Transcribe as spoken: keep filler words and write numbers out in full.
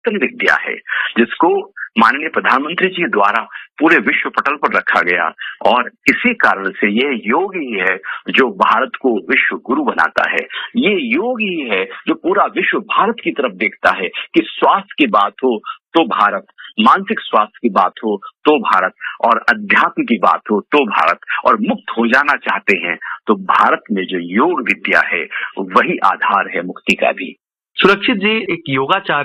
सनातन विद्या है, जिसको माननीय प्रधानमंत्री जी द्वारा पूरे विश्व पटल पर रखा गया। और इसी कारण से यह योग ही है जो भारत को विश्व गुरु बनाता है। ये योग ही है जो पूरा विश्व भारत की तरफ देखता है कि स्वास्थ्य की बात हो तो भारत, मानसिक स्वास्थ्य की बात हो तो भारत, और अध्यात्म की बात हो तो भारत, और मुक्त हो जाना चाहते हैं तो भारत में जो योग विद्या है वही आधार है मुक्ति का भी। सुरक्षित जी एक योगाचार्य